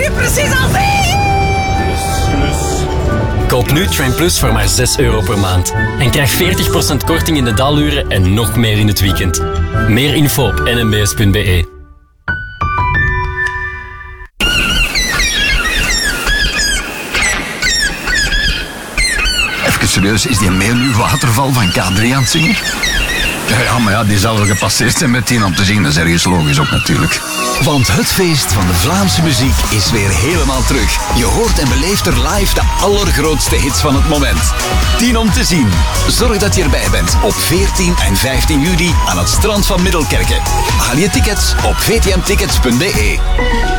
nu precies al zie! Koop nu Train Plus voor maar €6 per maand. En krijg 40% korting in de daluren en nog meer in het weekend. Meer info op nmbs.be. Even serieus, is die mail nu Waterval van K3 aan het zingen? Ja, maar ja, die zal wel gepasseerd zijn met 10 om te zien. Dat is ergens logisch ook natuurlijk. Want het feest van de Vlaamse muziek is weer helemaal terug. Je hoort en beleeft er live de allergrootste hits van het moment. 10 om te zien. Zorg dat je erbij bent op 14 en 15 juli aan het strand van Middelkerke. Haal je tickets op vtmtickets.be.